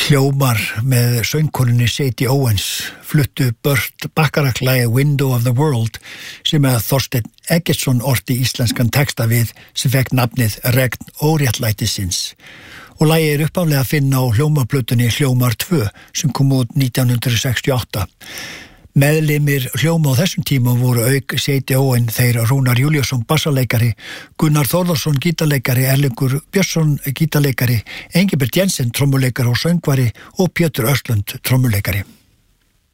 Hljómar með söngkonunni Sadie Owens fluttu Burt Bacharach-lagið Window of the World sem að Þorsteinn Eggertsson orti íslenskan texta við sem fekk nafnið Regn óréttlætisins og lagið uppaflega að finna á hljómaplötunni Hljómar 2 sem kom út 1968. Meðlimir hljóma á þessum tíma voru auk Sadie Owen þeir Rúnar Júlíusson bassaleikari, Gunnar Þórðarsson gítarleikari, Erlingur Björnsson gítarleikari, Engibert Jensen trommuleikari og söngvari og Pétur Östlund trommuleikari.